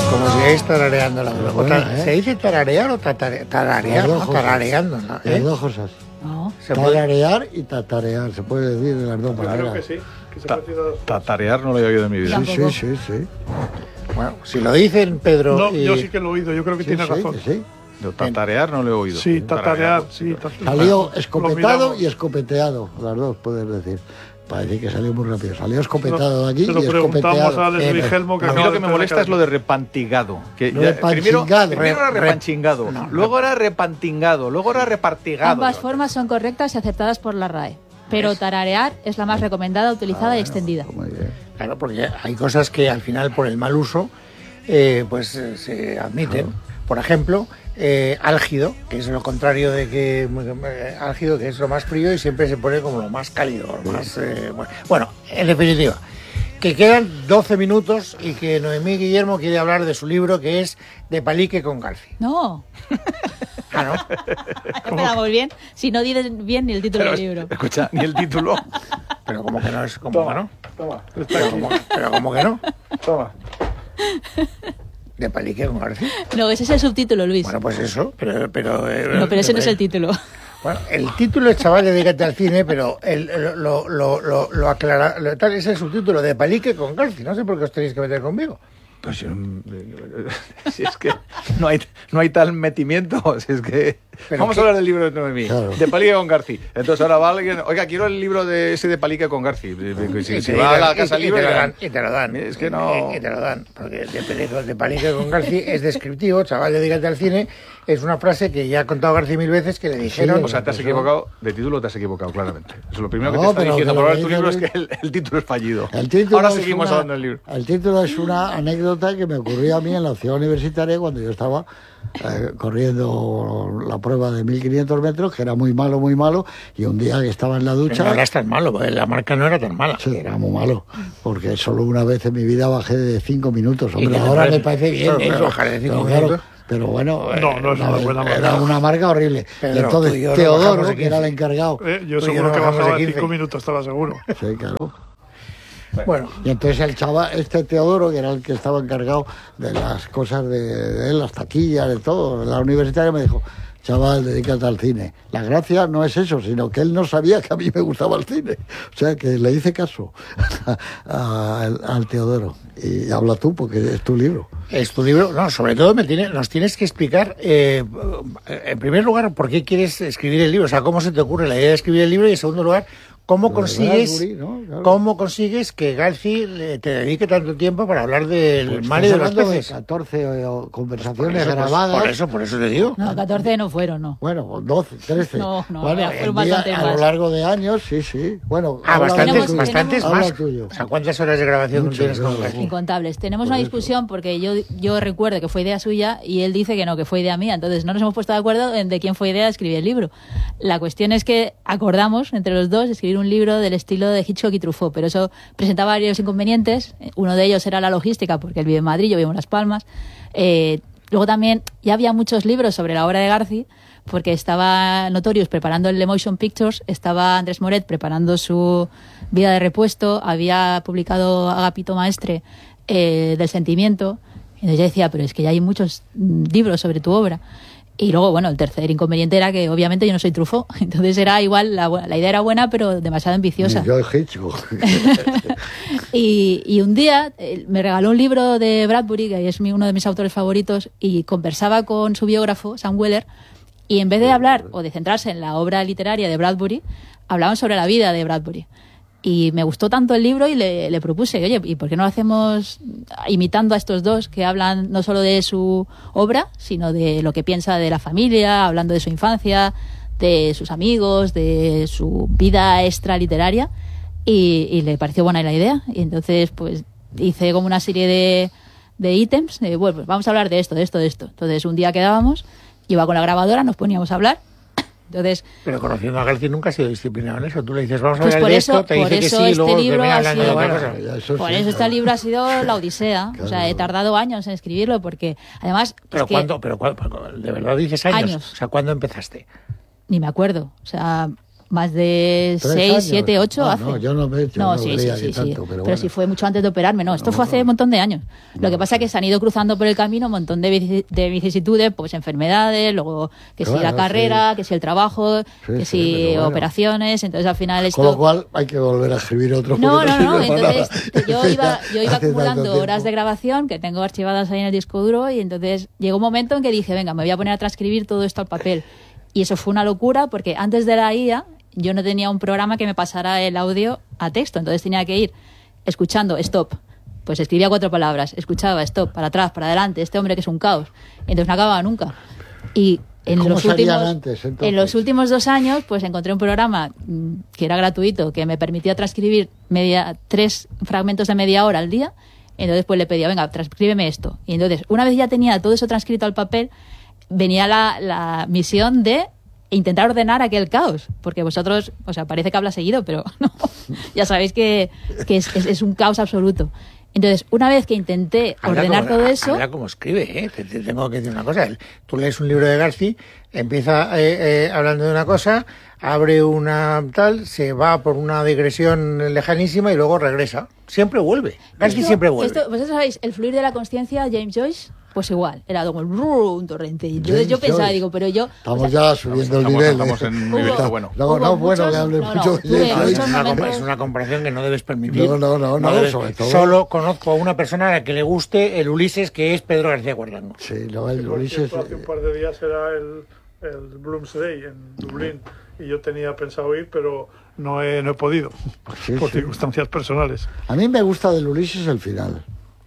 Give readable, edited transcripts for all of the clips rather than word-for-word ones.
Como si estáis tarareando la Pero bueno, ¿Se dice tararear o tararear? Las dos ¿no? cosas. Tarareando, ¿no? Las dos cosas. No. Se puede- Tararear y tatarear, se puede decir de las dos Yo creo maneras. que sí. Que se puede decir Tatarear no lo he oído en mi vida. Sí, sí, sí, sí. Bueno, si lo dicen Pedro No, y... yo sí que lo he oído, yo creo que Sí, tiene sí, razón. que sí. Yo tatarear no lo he oído. Sí, tatarear, sí. Salió Lo escopetado miramos. y escopeteado, las dos puedes decir. Parece que salió muy rápido. Salió escopetado de aquí Se lo y preguntamos escopeteado. a Luis Helmo, que A mí acaba lo de que me entrar molesta en es lo de repantigado. Que ya- Repanchingado. primero era repanchingado, luego era repantingado, luego era repartigado. Ambas formas son correctas y aceptadas por la RAE. Pero tararear es la más recomendada, utilizada y extendida. Muy bien. Claro, porque hay cosas que al final por el mal uso se admiten. Por ejemplo, álgido, que es lo contrario de que álgido, que es lo más frío y siempre se pone como lo más cálido. Lo más, bueno, en definitiva, que quedan 12 minutos y que Noemí Guillermo quiere hablar de su libro que es De palique con Garci. No, Ah, ¿no? empezamos bien. Si no dices bien ni el título Pero, del libro. escucha, ni el título. Pero como que no es como que no. Toma, Pero como que no. toma. De palique con Garci. No, ese es el subtítulo, Luis. Bueno, pues eso, pero No, pero ese no es el título. Bueno, el título es Chaval, dedícate al cine, pero lo aclara, tal es el subtítulo de Palique con Garci. No sé por qué os tenéis que meter conmigo. Pues si es que no hay tal metimiento, si es que... Pero Vamos qué- a hablar del libro de Noemí, Claro. de Palique con Garci. Entonces ahora va alguien, oiga, quiero el libro de ese de Palique con Garci. Si Y se te va a dirán- la casa y libre... te lo dan, dirán, y te lo dan. Es que no... Y te lo dan, porque de Palique con Garci es descriptivo. Chaval, dedícate al cine es una frase que ya ha contado Garci 1000 veces que le dijeron... O sea, te has equivocado, de título te has equivocado, claramente. Eso es lo primero que No, te está pero diciendo que por lo hablar tu dice libro es Luis. que el título es fallido. El título Ahora es seguimos hablando del libro. El título es una anécdota que me ocurrió a mí en la ciudad universitaria cuando yo estaba corriendo la prueba de 1500 metros, que era muy malo, y un día que estaba en la ducha... No era tan malo, porque la marca no era tan mala. Sí, era muy malo, porque solo una vez en mi vida bajé de 5 minutos. ¿Y Hombre, qué te ahora parece? me parece bien Pero eso. bajar de 5 Pero claro, minutos. pero bueno, No es una buena marca. era una marca horrible. Pedro, y entonces tú y yo no Teodoro, bajamos de que era el 15. encargado, Yo Pues seguro ya que no bajamos de bajaba de 15. 5 minutos, estaba seguro. sí, claro. Bueno, Y entonces el chaval, Teodoro, que era el que estaba encargado de las cosas de él, las taquillas, de todo, de la universitaria, me dijo: chaval, dedícate al cine. La gracia no es eso, sino que él no sabía que a mí me gustaba el cine. O sea, que le hice caso al Teodoro. Y habla tú, porque es tu libro. es tu libro. No, sobre todo nos tienes que explicar, en primer lugar, por qué quieres escribir el libro. O sea, cómo se te ocurre la idea de escribir el libro y, en segundo lugar, ¿cómo consigues, Bradbury, ¿no? Claro. cómo consigues que Garci te dedique tanto tiempo para hablar del Pues mar y de estás los hablando peces? 14 conversaciones Por eso, grabadas. por eso te digo. No, 14 no fueron, no. Bueno, 12, 13. No, bueno, ya fueron en día, bastantes a lo más. largo de años, sí. Bueno, Ah, habla bastantes, tuyo. bastantes Habla más. tuyo. O sea, ¿cuántas horas de grabación Muchas, tienes con claro. Garci? Incontables. Tenemos Por una eso. discusión porque yo recuerdo que fue idea suya y él dice que no, que fue idea mía. Entonces no nos hemos puesto de acuerdo en de quién fue idea de escribir el libro. La cuestión es que acordamos entre los dos escribir un libro del estilo de Hitchcock y Truffaut, pero eso presentaba varios inconvenientes. Uno de ellos era la logística, porque él vive en Madrid, yo vivo en Las Palmas. Luego también ya había muchos libros sobre la obra de Garci, porque estaba Notorious preparando el Emotion Pictures, estaba Andrés Moret preparando su Vida de repuesto, había publicado Agapito Maestre del Sentimiento. Entonces yo decía, pero es que ya hay muchos libros sobre tu obra. Y luego, bueno, el tercer inconveniente era que obviamente yo no soy Truffaut. Entonces era igual, la idea era buena, pero demasiado ambiciosa. Yo Hitchcock. Y un día me regaló un libro de Bradbury, que es uno de mis autores favoritos, y conversaba con su biógrafo, Sam Weller, y en vez de hablar o de centrarse en la obra literaria de Bradbury, hablaban sobre la vida de Bradbury. Y me gustó tanto el libro y le propuse, oye, ¿y por qué no lo hacemos imitando a estos dos que hablan no solo de su obra, sino de lo que piensa de la familia, hablando de su infancia, de sus amigos, de su vida extraliteraria? Y le pareció buena la idea. Y entonces, pues, hice como una serie de ítems. Bueno, pues vamos a hablar de esto, de esto, de esto. Entonces, un día quedábamos, iba con la grabadora, nos poníamos a hablar. Entonces, Pero conociendo a Garci nunca ha sido disciplinado en eso. Tú le dices, vamos a Pues hablar por de eso- esto, te por dice que eso sí, y este luego libro termina ha hablando de sido- otra Bueno, cosa. ya eso por sí, eso este claro. libro ha sido la odisea. O sea, he tardado años en escribirlo porque, además, Pero es que ¿cuándo? ¿De verdad dices años? Años. O sea, ¿cuándo empezaste? ni me acuerdo. O sea, más de 3 6, años. 7, 8 Ah, hace. no, yo no sí, leía sí, ni sí. tanto, Pero bueno. sí fue mucho antes de operarme, no. Esto fue hace un montón de años. Lo que pasa es que se han ido cruzando por el camino un montón de vicisitudes, pues enfermedades, luego que si la Claro, carrera, que si el trabajo, que si pero bueno. operaciones. Entonces al final esto... Con lo cual hay que volver a escribir otro. No, porque no. sirve para Entonces nada. yo iba Hace tanto acumulando tiempo. horas de grabación que tengo archivadas ahí en el disco duro y entonces llegó un momento en que dije, venga, me voy a poner a transcribir todo esto al papel. Y eso fue una locura porque antes de la IA yo no tenía un programa que me pasara el audio a texto. Entonces tenía que ir escuchando, stop. Pues escribía 4 palabras, escuchaba, stop, para atrás, para adelante, este hombre que es un caos. Entonces no acababa nunca. Y en ¿Cómo los salían últimos, antes, entonces? en los últimos 2 años, pues encontré un programa que era gratuito, que me permitía transcribir 3 fragmentos de media hora al día. Entonces pues le pedía, venga, transcríbeme esto. Y entonces, una vez ya tenía todo eso transcrito al papel, venía la misión de intentar ordenar aquel caos. Porque vosotros, o sea, parece que habla seguido, pero no, ya sabéis que es un caos absoluto. Entonces, una vez que intenté ordenar todo eso... Habla como escribe, ¿eh? Te tengo que decir una cosa. Tú lees un libro de García, empieza hablando de una cosa, abre una tal, se va por una digresión lejanísima y luego regresa. Siempre vuelve. García siempre vuelve. Vosotros sabéis, el fluir de la consciencia, James Joyce, pues igual, era como un torrente. Y entonces James yo pensaba, Joyce. digo, pero yo... Estamos o sea, ya subiendo el nivel. Estamos en un nivel Hubo- bueno. No, Hubo bueno muchos- que hable no, mucho. tuve James muchos Joyce. Es una comparación que no debes permitir. No, debes- sobre todo. Solo conozco a una persona a la que le guste el Ulises, que es Pedro García Guardano. Sí, no, el Por Ulises. cierto, hace un par de días era el Bloomsday en Dublín y yo tenía pensado ir, pero no he podido Sí, por sí. circunstancias personales. A mí me gusta del Ulises el final.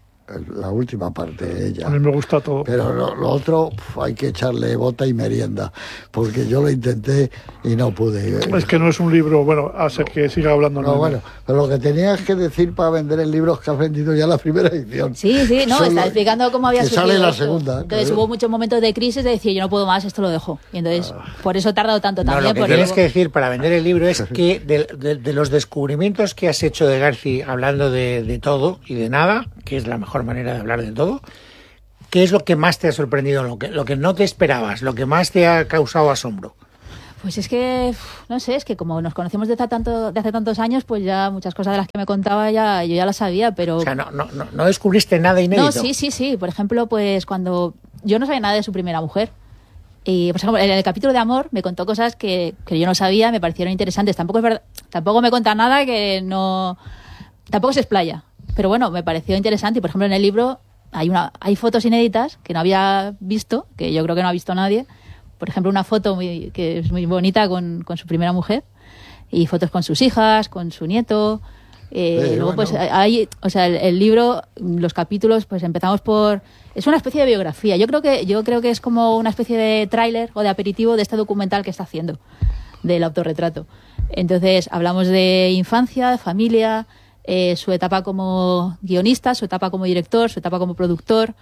La última parte de ella. A mí me gusta todo. Pero lo otro hay que echarle bota y merienda, porque yo lo intenté y no pude. Es que no es un libro, bueno, hace que siga hablando. No, bueno, pero lo que tenías que decir para vender el libro es que has vendido ya la primera edición. Sí, no, Solo está explicando cómo había que surgido sale la esto. segunda. Entonces claro. hubo muchos momentos de crisis de decir, yo no puedo más, esto lo dejo. Y entonces, por eso he tardado tanto No, también. lo que porque tienes luego- que decir para vender el libro es que de los descubrimientos que has hecho de García, hablando de todo y de nada, que es la mejor manera de hablar de todo, ¿qué es lo que más te ha sorprendido, lo que no te esperabas, lo que más te ha causado asombro? Pues es que, no sé, es que como nos conocemos de hace tantos años, pues ya muchas cosas de las que me contaba yo ya las sabía, pero... O sea, no descubriste nada inédito. No, sí. Por ejemplo, pues cuando yo no sabía nada de su primera mujer. Y, por ejemplo, en el capítulo de amor me contó cosas que yo no sabía, me parecieron interesantes. Tampoco es verdad, tampoco me cuenta nada que no... Tampoco se explaya. Pero bueno, me pareció interesante. Y, por ejemplo, en el libro hay fotos inéditas que no había visto, que yo creo que no ha visto nadie. Por ejemplo, una foto que es muy bonita con su primera mujer. Y fotos con sus hijas, con su nieto... luego bueno. pues hay, o sea, el libro, los capítulos, pues empezamos por... Es una especie de biografía. Yo creo que es como una especie de tráiler o de aperitivo de este documental que está haciendo, del autorretrato. Entonces hablamos de infancia, de familia, su etapa como guionista, su etapa como director, su etapa como productor.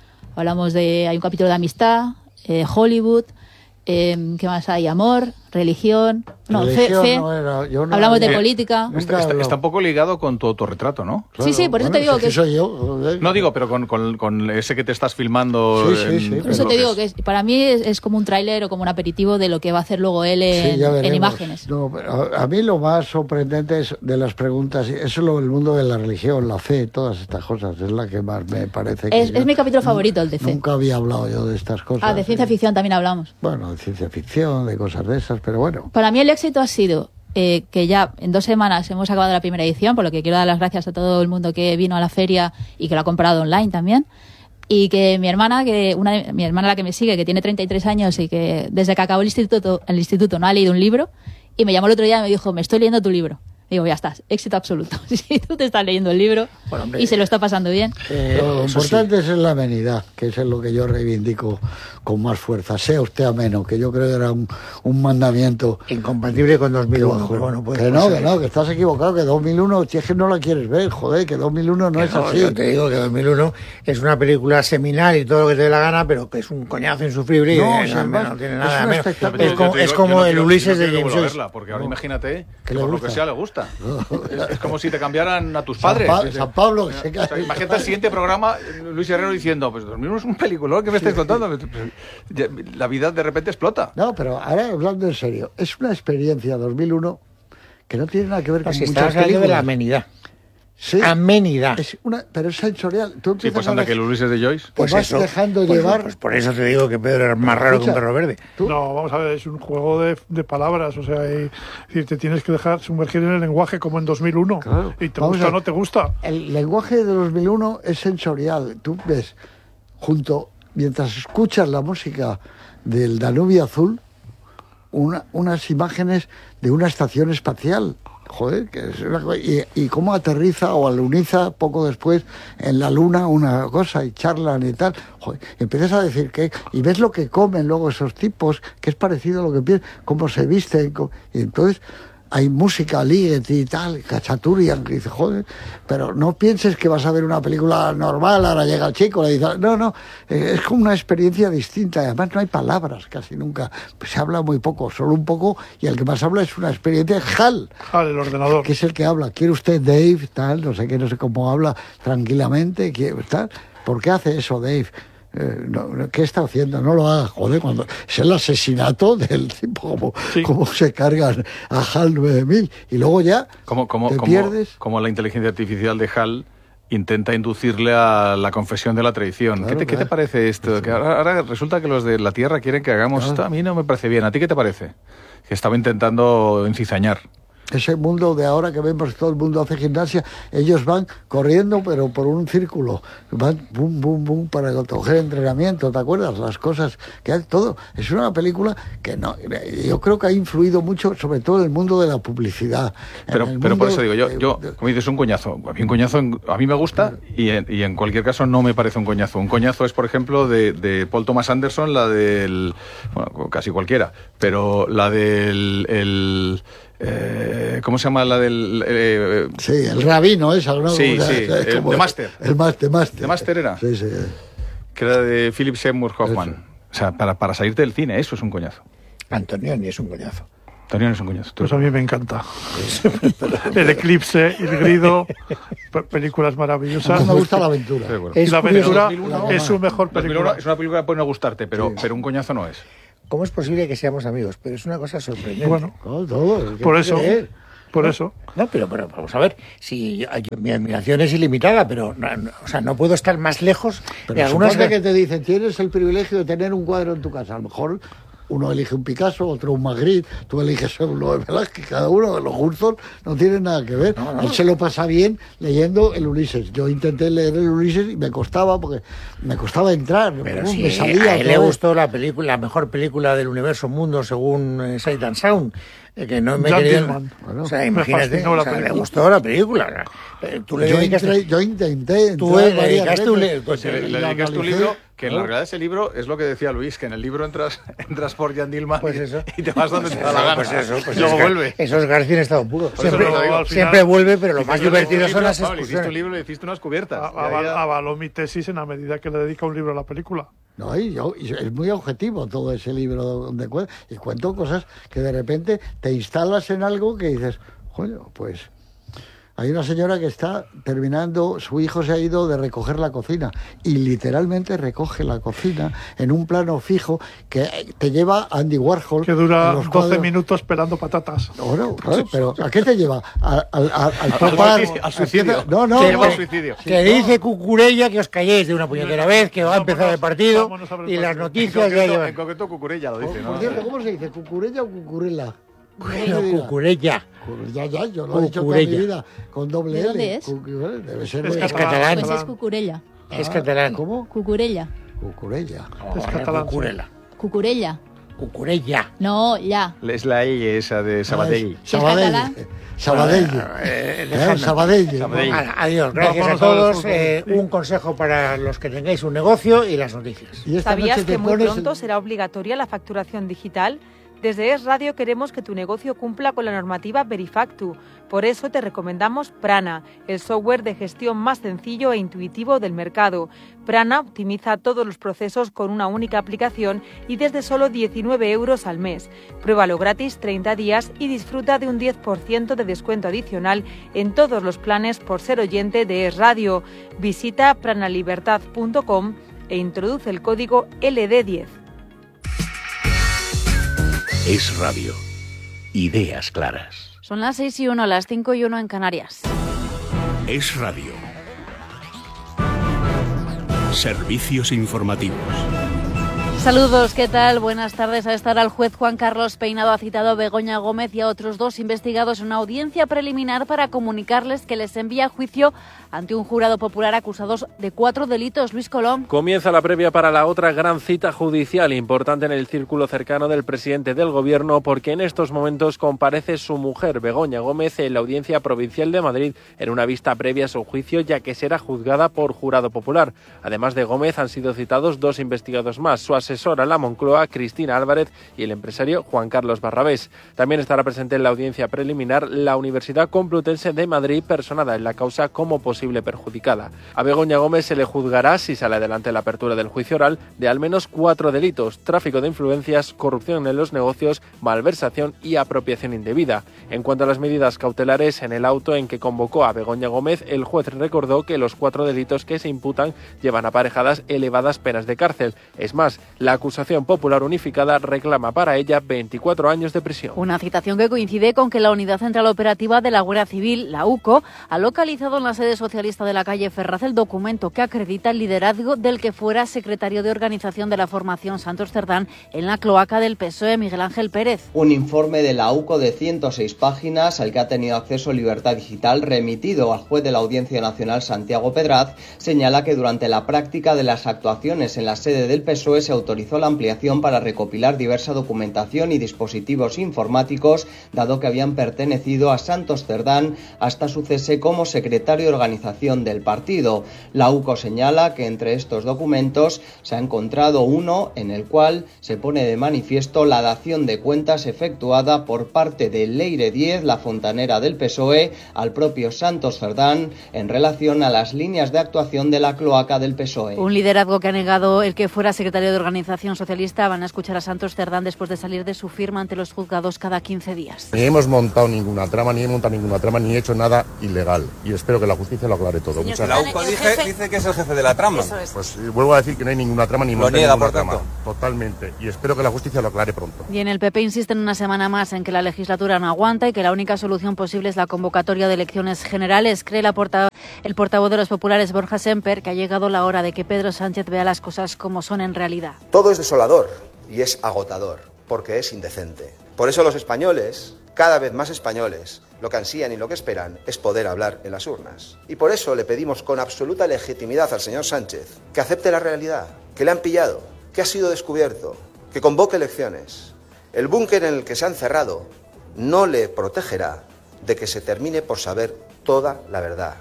Hay un capítulo de amistad, Hollywood. ¿Qué más hay? Amor, religión, Religión fe. no era- yo no Hablamos de había- política. Nunca he hablado. Está un poco ligado con tu autorretrato, ¿no? Sí, sí, por eso te digo si que- soy yo. joder. No digo, pero con ese que te estás filmando. Sí. Por eso te digo que para mí es como un tráiler o como un aperitivo de lo que va a hacer luego él Sí, ya en veremos. imágenes. No, pero a mí lo más sorprendente es de las preguntas, eso es lo del mundo de la religión, la fe, todas estas cosas, es la que más me parece que Es yo mi capítulo favorito, el de fe. Nunca había hablado yo de estas cosas. De ciencia ficción también hablamos. Bueno, de ciencia ficción, de cosas de esas, pero bueno. Para mí el éxito ha sido que ya en 2 semanas hemos acabado la primera edición, por lo que quiero dar las gracias a todo el mundo que vino a la feria y que lo ha comprado online también. Y que mi hermana, mi hermana la que me sigue, que tiene 33 años y que desde que acabó el instituto no ha leído un libro, y me llamó el otro día y me dijo, me estoy leyendo tu libro. Digo, ya estás, éxito absoluto. Si tú te estás leyendo el libro Bueno, hombre, y se lo está pasando bien. Lo eso importante es la amenidad, que es lo que yo reivindico con más fuerza. Sea usted ameno, que yo creo que era un mandamiento. Incompatible con 2001. Ojo, Pero bueno, puede que no, ser. que estás equivocado, que 2001, si es que no la quieres ver, joder, que 2001 no es No, así. yo te digo que 2001 es una película seminal y todo lo que te dé la gana, pero que es un coñazo insufrible No, y sin embargo, no tiene es nada un de menos. espectáculo. Es como el Ulises de James Joyce. Verla, porque ahora imagínate ¿Qué que le por lo gusta? que sea le gusta. Es como si te cambiaran a tus San padres. San Pablo, que se O sea, cae. imagínate el siguiente programa, Luis Herrero diciendo, pues 2001 es un peliculón, ¿qué me estáis contando? La vida de repente explota. No, pero ahora hablando en serio, es una experiencia 2001 que no tiene nada que ver con Si muchas estás hablando de la películas. amenidad. Sí, Amenidad. pero es sensorial. Tú Sí, empiezas pues a anda ver- que el Ulises de Joyce. te vas dejando llevar. Pues por eso te digo que Pedro es más raro que un Escucha, perro verde. tú- No, vamos a ver, es un juego de palabras, o sea, es decir, te tienes que dejar sumergir en el lenguaje como en 2001. Claro. Y te Vamos gusta a- o no te gusta. El lenguaje de 2001 es sensorial. Tú ves, mientras escuchas la música del Danubio Azul, unas imágenes de una estación espacial. Joder, que es una y cómo aterriza o aluniza poco después en la luna una cosa y charlan y tal. Joder, y empiezas a decir que... Y ves lo que comen luego esos tipos, que es parecido a lo que piensan, cómo se visten. Y entonces hay música, Ligeti y tal, Cachaturian, que dice, joder, pero no pienses que vas a ver una película normal, ahora llega el chico, le dice, no, es como una experiencia distinta, y además no hay palabras casi nunca, pues se habla muy poco, solo un poco, y el que más habla es una experiencia, Hal, El ordenador. que es el que habla, ¿quiere usted Dave? Tal, no sé cómo habla tranquilamente, tal, ¿por qué hace eso Dave? ¿Qué está haciendo? No lo haga, joder, cuando es el asesinato del tipo, como se cargan a HAL 9000 y luego ya te pierdes. Como la inteligencia artificial de HAL intenta inducirle a la confesión de la traición. Claro, ¿Qué te parece esto? Que ahora resulta que los de la Tierra quieren que hagamos esto. A mí no me parece bien. ¿A ti qué te parece? Que estaba intentando encizañar. Ese mundo de ahora que vemos que todo el mundo hace gimnasia, ellos van corriendo pero por un círculo, van bum, bum, bum para coger entrenamiento, ¿te acuerdas? Las cosas que hay, todo. Es una película que no, yo creo que ha influido mucho, sobre todo en el mundo de la publicidad. Pero por eso digo, yo como dices, un coñazo. A mí un coñazo a mí me gusta y en cualquier caso no me parece un coñazo. Un coñazo es, por ejemplo, de Paul Thomas Anderson, la del... Bueno, casi cualquiera, pero la del... ¿cómo se llama la del...? Sí, el rabino esa, ¿no? Sí, The Master. El Master. ¿The Master era? Sí. Que era de Philip Seymour Hoffman. Eso. O sea, para salirte del cine, eso es un coñazo. Antonioni es un coñazo. Antonio es un coñazo. Pues a mí me encanta. El Eclipse, El Grido, películas maravillosas. Me gusta la aventura. Sí, bueno. Y la aventura 2001, es su mejor película. Es una película que puede no gustarte, pero un coñazo no es. ¿Cómo es posible que seamos amigos? Pero es una cosa sorprendente. Bueno, Todo. por eso. Por eso. No, pero vamos a ver, si mi admiración es ilimitada, pero o sea, no puedo estar más lejos de Pero algunas suponte que te dicen, tienes el privilegio de tener un cuadro en tu casa. A lo mejor uno elige un Picasso, otro un Magritte, tú eliges uno de Velázquez. Cada uno de los gustos no tiene nada que ver. No. Él se lo pasa bien leyendo el Ulises. Yo intenté leer el Ulises y me costaba, porque me costaba entrar. Pero me si salía a él otra le vez. gustó la mejor película del universo mundo según Sight and Sound, que no me Jan quería... Dillman. O sea, Me imagínate, fascinó la le película. gustó la película. Tú le dedicaste... Yo intenté Tú entrar le varias dedicaste un... veces. pues, Le dedicas tu libro, que en la realidad ese libro es lo que decía Luis, que en el libro entras por Jan Dillman Pues eso. y te vas donde te da la gana. Pues y luego es que vuelve. Eso es García en estado puro. Por eso Siempre, te digo, al final- siempre vuelve, pero lo Hiciste más un divertido libro, son las Pablo, hiciste un excursiones. libro y hiciste unas cubiertas. Y ahí Avaló mi tesis en la medida que le dedica un libro a la película. No, y es muy objetivo todo ese libro donde y cuento cosas que de repente te instalas en algo que dices, coño, pues hay una señora que está terminando, su hijo se ha ido de recoger la cocina y literalmente recoge la cocina en un plano fijo que te lleva a Andy Warhol. Que dura en los 12 cuadros. minutos pelando patatas. Bueno, claro, pero ¿a qué te lleva? Al papá. al suicidio. No, no, Te lleva no. al suicidio. Que dice Cucurella que os calléis de una puñetera vez, que va a empezar el partido vámonos a ver el y las partido. noticias ya En llevan. concreto Cucurella lo dice, ¿no? Por cierto, ¿cómo se dice? ¿Cucurella o cucurela? Bueno, Cucurella. Ya, yo lo he dicho toda mi Cucurella. vida, con doble ¿De L. dónde es? Debe ser Es de- catalán. Pues es Cucurella. Es catalán. ¿Cómo? Cucurella. Cucurella. Es catalán, sí. Cucurella. Cucurella. Cucurella. No, ya. Es la E esa de Sabadell. Si es Sabadell. catalán. Sabadell. Sabadell. Sabadell. Adiós, gracias Vamos a a ver todos. fútbol. Un consejo para los que tengáis un negocio y las noticias. Y esta ¿Sabías noche te que muy pones pronto será obligatoria la facturación digital? Desde Es Radio queremos que tu negocio cumpla con la normativa Verifactu. Por eso te recomendamos Prana, el software de gestión más sencillo e intuitivo del mercado. Prana optimiza todos los procesos con una única aplicación y desde solo 19 € al mes. Pruébalo gratis 30 días y disfruta de un 10% de descuento adicional en todos los planes por ser oyente de Es Radio. Visita pranalibertad.com e introduce el código LD10. Es Radio. Ideas claras. Son las 6:01, las 5:01 en Canarias. Es Radio. Servicios informativos. Saludos, ¿qué tal? Buenas tardes. A esta hora el juez Juan Carlos Peinado ha citado a Begoña Gómez y a otros 2 investigados en una audiencia preliminar para comunicarles que les envía a juicio ante un jurado popular acusados de 4 delitos. Luis Colón. Comienza la previa para la otra gran cita judicial importante en el círculo cercano del presidente del Gobierno, porque en estos momentos comparece su mujer, Begoña Gómez, en la Audiencia Provincial de Madrid en una vista previa a su juicio, ya que será juzgada por jurado popular. Además de Gómez, han sido citados 2 investigados más, su asesora en la Moncloa, Cristina Álvarez, y el empresario Juan Carlos Barrabés. También estará presente en la audiencia preliminar la Universidad Complutense de Madrid, personada en la causa como posible perjudicada. A Begoña Gómez se le juzgará, si sale adelante la apertura del juicio oral, de al menos 4 delitos: tráfico de influencias, corrupción en los negocios, malversación y apropiación indebida. En cuanto a las medidas cautelares, en el auto en que convocó a Begoña Gómez, el juez recordó que los 4 delitos que se imputan llevan aparejadas elevadas penas de cárcel. Es más, la acusación popular unificada reclama para ella 24 años de prisión. Una citación que coincide con que la Unidad Central Operativa de la Guardia Civil, la UCO, ha localizado en la sede socialista de la calle Ferraz el documento que acredita el liderazgo del que fuera secretario de organización de la formación Santos Cerdán en la cloaca del PSOE, Miguel Ángel Pérez. Un informe de la UCO de 106 páginas, al que ha tenido acceso Libertad Digital, remitido al juez de la Audiencia Nacional Santiago Pedraz, señala que durante la práctica de las actuaciones en la sede del PSOE se autorizó la ampliación para recopilar diversa documentación y dispositivos informáticos, dado que habían pertenecido a Santos Cerdán hasta su cese como secretario de organización del partido. La UCO señala que entre estos documentos se ha encontrado uno en el cual se pone de manifiesto la dación de cuentas efectuada por parte de Leire Díez, la fontanera del PSOE, al propio Santos Cerdán en relación a las líneas de actuación de la cloaca del PSOE. Un liderazgo que ha negado el que fuera secretario de organización socialista. Van a escuchar a Santos Cerdán después de salir de su firma ante los juzgados cada 15 días. Ni hemos montado ninguna trama, ni he hecho nada ilegal. Y espero que la justicia lo aclare todo. Muchas gracias. La UCO dice que es el jefe de la trama. Pues vuelvo a decir que no hay ninguna trama ni lo niega, por tanto. Totalmente. Y espero que la justicia lo aclare pronto. Y en el PP insisten una semana más en que la legislatura no aguanta y que la única solución posible es la convocatoria de elecciones generales. Cree el portavoz de los populares, Borja Semper, que ha llegado la hora de que Pedro Sánchez vea las cosas como son en realidad. Todo es desolador y es agotador, porque es indecente. Por eso los españoles, cada vez más españoles, lo que ansían y lo que esperan es poder hablar en las urnas. Y por eso le pedimos con absoluta legitimidad al señor Sánchez que acepte la realidad, que le han pillado, que ha sido descubierto, que convoque elecciones. El búnker en el que se ha encerrado no le protegerá de que se termine por saber toda la verdad.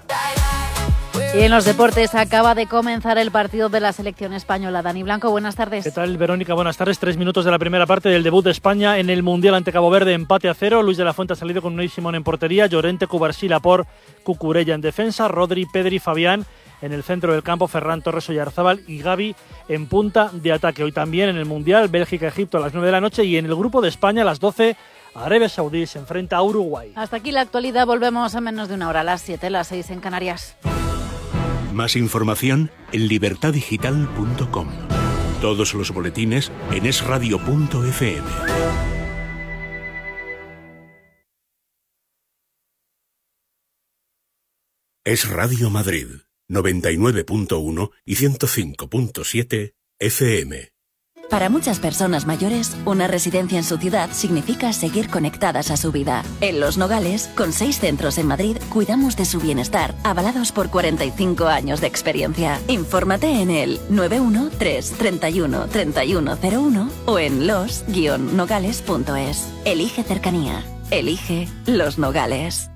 Y en los deportes acaba de comenzar el partido de la selección española. Dani Blanco, buenas tardes. ¿Qué tal, Verónica? Buenas tardes. 3 minutos de la primera parte del debut de España en el Mundial ante Cabo Verde, empate a 0. Luis de la Fuente ha salido con Unai Simón en portería, Llorente, Cubarsí, Laporte, Cucurella en defensa, Rodri, Pedri, Fabián en el centro del campo, Ferran Torres, Oyarzábal y Gavi en punta de ataque. Hoy también en el Mundial, Bélgica-Egipto a las 9 de la noche y en el grupo de España a las 12, Arabia Saudí se enfrenta a Uruguay. Hasta aquí la actualidad, volvemos en menos de una hora, a las 7, las 6 en Canarias. Más información en libertadigital.com. Todos los boletines en esradio.fm. Es Radio Madrid, 99.1 y 105.7 FM. Para muchas personas mayores, una residencia en su ciudad significa seguir conectadas a su vida. En Los Nogales, con 6 centros en Madrid, cuidamos de su bienestar, avalados por 45 años de experiencia. Infórmate en el 913 31 3101 o en los-nogales.es. Elige cercanía. Elige Los Nogales.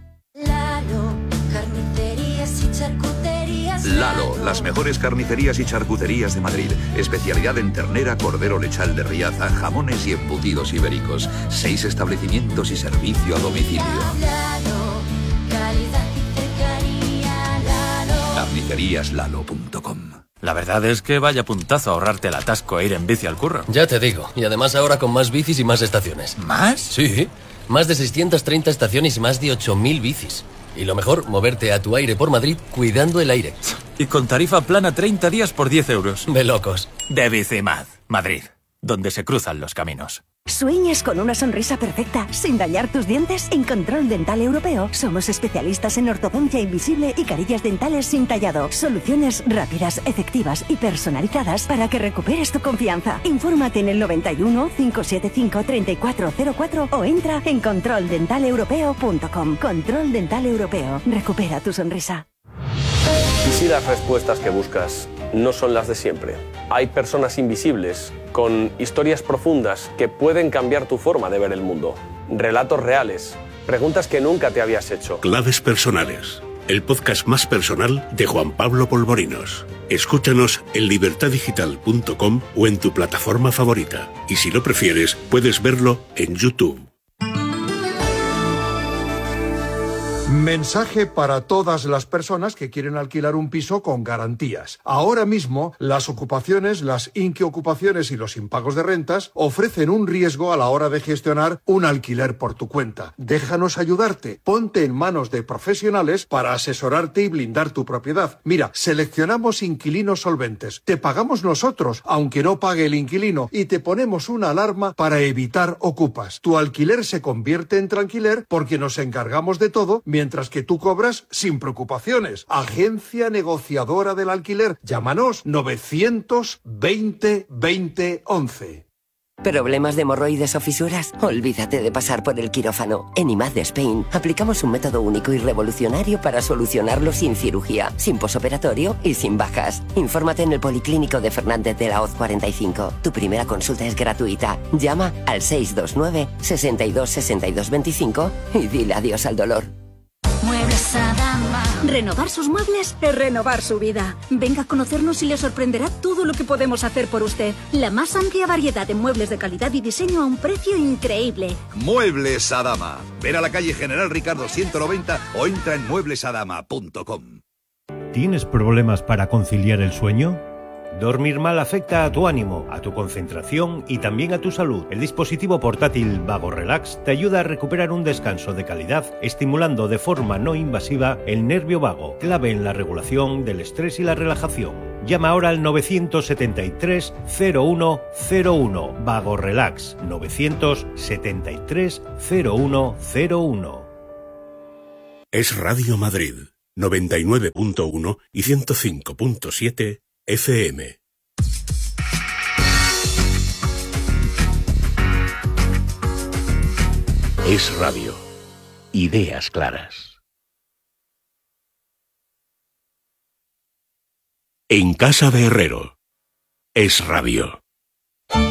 Lalo, las mejores carnicerías y charcuterías de Madrid. Especialidad en ternera, cordero lechal de Riaza, jamones y embutidos ibéricos. 6 establecimientos y servicio a domicilio. Carniceríaslalo.com. La verdad es que vaya puntazo ahorrarte el atasco e ir en bici al curro. Ya te digo, y además ahora con más bicis y más estaciones. ¿Más? Sí, más de 630 estaciones y más de 8.000 bicis. Y lo mejor, moverte a tu aire por Madrid cuidando el aire. Y con tarifa plana 30 días por 10 euros. De locos. De Bicimad, Madrid, donde se cruzan los caminos. ¿Sueñas con una sonrisa perfecta sin dañar tus dientes? En Control Dental Europeo somos especialistas en ortodoncia invisible y carillas dentales sin tallado. Soluciones rápidas, efectivas y personalizadas para que recuperes tu confianza. Infórmate en el 91 575 3404 o entra en controldentaleuropeo.com. Control Dental Europeo. Recupera tu sonrisa. ¿Y si las respuestas que buscas no son las de siempre? Hay personas invisibles con historias profundas que pueden cambiar tu forma de ver el mundo. Relatos reales, preguntas que nunca te habías hecho. Claves personales, el podcast más personal de Juan Pablo Polvorinos. Escúchanos en libertadigital.com o en tu plataforma favorita. Y si lo prefieres, puedes verlo en YouTube. Mensaje para todas las personas que quieren alquilar un piso con garantías. Ahora mismo, las ocupaciones, las inquiocupaciones y los impagos de rentas ofrecen un riesgo a la hora de gestionar un alquiler por tu cuenta. Déjanos ayudarte. Ponte en manos de profesionales para asesorarte y blindar tu propiedad. Mira, seleccionamos inquilinos solventes. Te pagamos nosotros, aunque no pague el inquilino, y te ponemos una alarma para evitar ocupas. Tu alquiler se convierte en tranquiler porque nos encargamos de todo, mientras que tú cobras sin preocupaciones. Agencia negociadora del alquiler. Llámanos 920 20 11. ¿Problemas de hemorroides o fisuras? Olvídate de pasar por el quirófano. En IMAD de Spain aplicamos un método único y revolucionario para solucionarlo sin cirugía, sin posoperatorio y sin bajas. Infórmate en el Policlínico de Fernández de la Hoz 45. Tu primera consulta es gratuita. Llama al 629 62 62 25 y dile adiós al dolor. Muebles Adama. Renovar sus muebles es renovar su vida. Venga a conocernos y le sorprenderá todo lo que podemos hacer por usted. La más amplia variedad de muebles de calidad y diseño a un precio increíble. Muebles Adama. Ven a la calle General Ricardo 190 o entra en mueblesadama.com. ¿Tienes problemas para conciliar el sueño? Dormir mal afecta a tu ánimo, a tu concentración y también a tu salud. El dispositivo portátil Vago Relax te ayuda a recuperar un descanso de calidad, estimulando de forma no invasiva el nervio vago, clave en la regulación del estrés y la relajación. Llama ahora al 973 0101 Vago Relax 973 0101. Es Radio Madrid 99.1 y 105.7 FM. Es Radio. Ideas claras. En casa de Herrero. Es Radio.